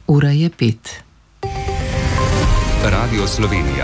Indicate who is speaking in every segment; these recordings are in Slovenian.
Speaker 1: Ura je 5.
Speaker 2: Radio Slovenija.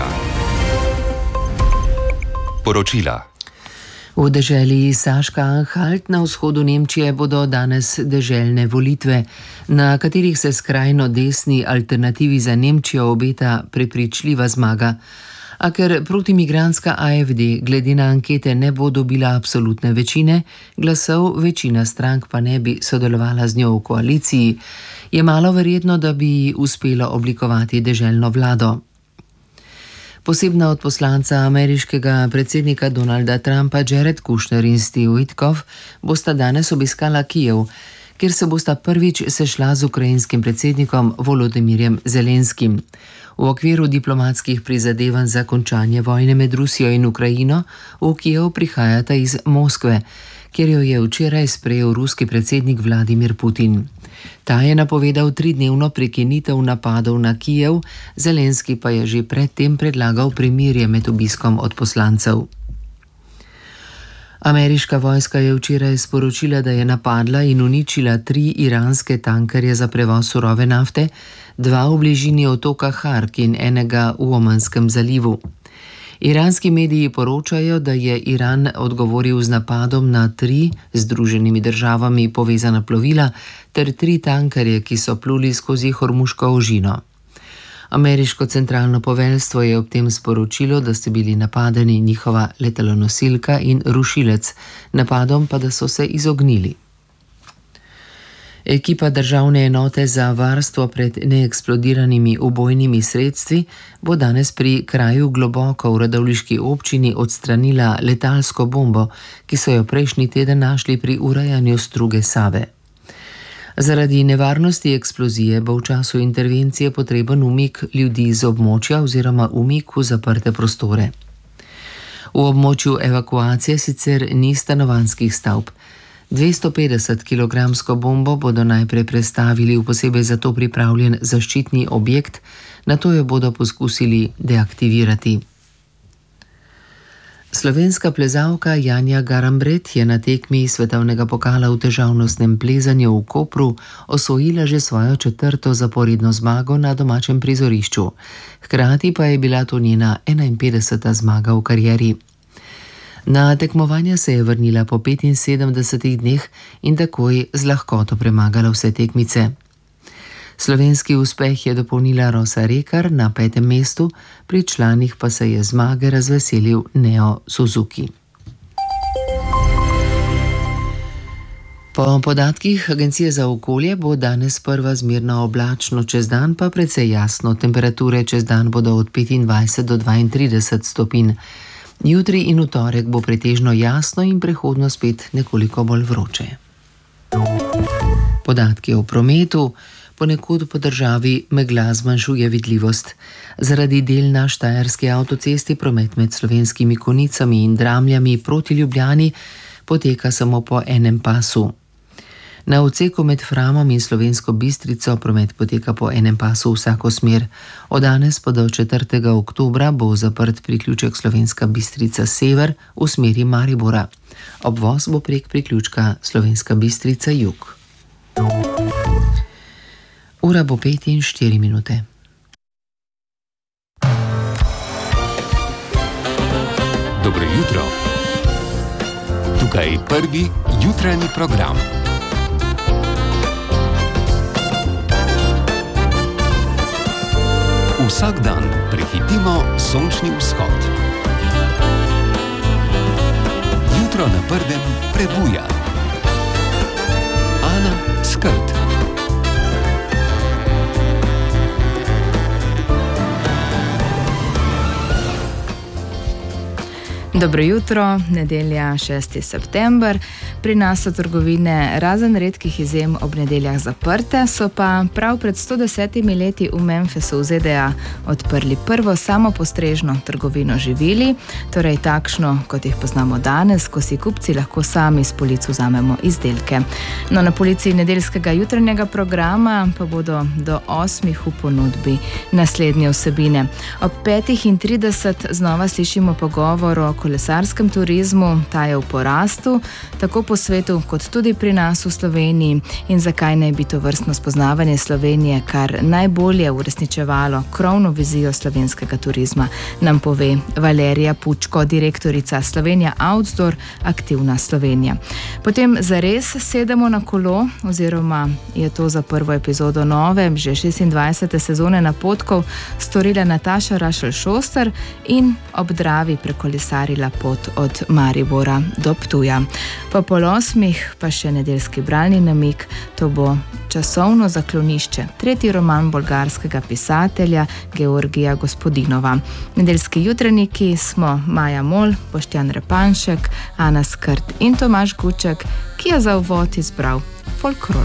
Speaker 2: Poročila.
Speaker 1: V deželi Saška-Anhalt na vzhodu Nemčije bodo danes deželne volitve, na katerih se skrajno desni alternativi za Nemčijo obeta prepričljiva zmaga. A ker protimigrantska AfD glede na ankete ne bo dobila absolutne večine glasov, večina strank pa ne bi sodelovala z njo v koaliciji, je malo verjetno, da bi uspelo oblikovati deželno vlado. Posebna odposlanca ameriškega predsednika Donalda Trumpa Jared Kushner in Steve Witkoff bosta danes obiskala Kijev, kjer se bosta prvič sešla z ukrajinskim predsednikom Volodymyrjem Zelenskim. V okviru diplomatskih prizadevanj za končanje vojne med Rusijo in Ukrajino v Kijev prihajata iz Moskve, kjer jo je včeraj sprejel ruski predsednik Vladimir Putin. Ta je napovedal 3-dnevno prekinitev napadov na Kijev, Zelenski pa je že predtem predlagal premirje med obiskom odposlancev. Ameriška vojska je včeraj sporočila, da je napadla in uničila 3 iranske tankerje za prevoz surove nafte, 2 v bližini otoka Hark in enega v Omanskem zalivu. Iranski mediji poročajo, da je Iran odgovoril z napadom na 3 z Združenimi državami povezana plovila ter 3 tankerje, ki so pluli skozi Hormuško ožino. Ameriško centralno poveljstvo je ob tem sporočilo, da sta bili napadeni njihova letalonosilka in rušilec, napadom pa da so se izognili. Ekipa državne enote za varstvo pred neeksplodiranimi ubojnimi sredstvi bo danes pri kraju Globoko v radovljiški občini odstranila letalsko bombo, ki so jo prejšnji teden našli pri urejanju struge Save. Zaradi nevarnosti eksplozije bo v času intervencije potreben umik ljudi z območja oziroma umik v zaprte prostore. V območju evakuacije sicer ni stanovanjskih stavb. 250-kilogramsko bombo bodo najprej prestavili v posebej za to pripravljen zaščitni objekt, nato jo bodo poskusili deaktivirati. Slovenska plezalka Janja Garambret je na tekmi svetovnega pokala v težavnostnem plezanju v Kopru osvojila že svojo 4. zaporedno zmago na domačem prizorišču. Hkrati pa je bila to njena 51. zmaga v karieri. Na tekmovanja se je vrnila po 75 dneh in takoj z lahkoto premagala vse tekmice. Slovenski uspeh je dopolnila Rosa Rekar na 5. mestu, pri članih pa se je zmage razveselil Neo Suzuki. Po podatkih Agencije za okolje bo danes prva zmerno oblačno, čez dan pa precej jasno. Temperature čez dan bodo od 25 do 32 stopinj. Jutri in v torek bo pretežno jasno in prehodno spet nekoliko bolj vroče. Podatki o prometu. Ponekod po državi megla zmanjšuje vidljivost. Zaradi del na štajerski avtocesti promet med Slovenskimi Konicami in Dramljami proti Ljubljani poteka samo po enem pasu. Na odseku med Framom in Slovensko Bistrico promet poteka po enem pasu vsako smer. Od danes pa do 4. oktobra bo zaprt priključek Slovenska Bistrica sever v smeri Maribora. Obvoz bo prek priključka Slovenska Bistrica jug. Ura bo 5:04.
Speaker 2: Dobro jutro. Tukaj prvi jutranji program. Vsak dan prehitimo sončni vzhod. Jutro na prvem prebuja. Ana Skrt.
Speaker 3: Dobro jutro, nedelja 6. september. Pri nas so trgovine razen redkih izjem ob nedeljah zaprte, so pa prav pred 110 leti v Memphisu v ZDA odprli prvo samopostrežno trgovino živili, torej takšno, kot jih poznamo danes, ko si kupci lahko sami s polic vzamemo izdelke. No, na polici nedeljskega jutranjega programa pa bodo do 8 v ponudbi naslednje vsebine. Ob 5:30 znova slišimo pogovor o kolesarskem turizmu, ta je v porastu, tako po po svetu, kot tudi pri nas v Sloveniji, in zakaj naj bi to vrstno spoznavanje Slovenije kar najbolje uresničevalo krovno vizijo slovenskega turizma, nam pove Valerija Pučko, direktorica Slovenija Outdoor, Aktivna Slovenija. Potem zares sedemo na kolo, oziroma je to za prvo epizodo nove, že 26. sezone Napotkov, storila Nataša Rašelj-Šoster in ob Dravi prekolesarila pot od Maribora do Ptuja. Po 8:30 pa še nedeljski bralni namig, to bo Časovno zaklonišče, tretji roman bolgarskega pisatelja Georgija Gospodinova. Nedeljski jutranjiki smo Maja Mol, Boštjan Repanšek, Ana Skrt in Tomaž Guček, ki je za uvod izbral folklor.